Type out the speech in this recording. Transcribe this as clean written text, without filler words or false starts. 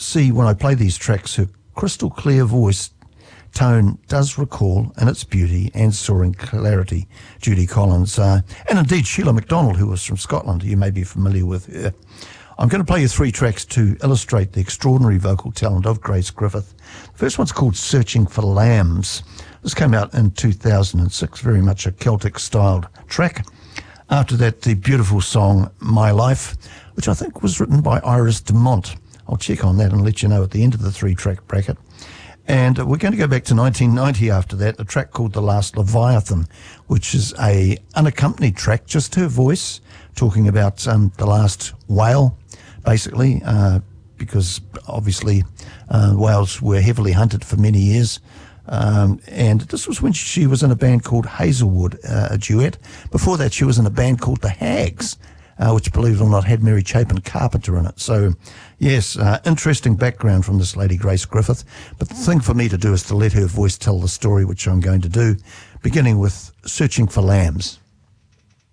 see when I play these tracks, her crystal clear voice tone does recall in its beauty and soaring clarity Judy Collins. And indeed, Sheila MacDonald, who was from Scotland. You may be familiar with her. I'm going to play you 3 tracks to illustrate the extraordinary vocal talent of Grace Griffith. The first one's called Searching for Lambs. This came out in 2006, very much a Celtic-styled track. After that, the beautiful song My Life, which I think was written by Iris DeMont. I'll check on that and let you know at the end of the 3-track bracket. And we're going to go back to 1990 after that, a track called The Last Leviathan, which is a unaccompanied track, just her voice, talking about the last whale, basically, because obviously whales were heavily hunted for many years. And this was when she was in a band called Hazelwood, a duet. Before that, she was in a band called The Hags, which, believe it or not, had Mary Chapin Carpenter in it. So, yes, interesting background from this lady, Grace Griffith. But the thing for me to do is to let her voice tell the story, which I'm going to do, beginning with Searching for Lambs.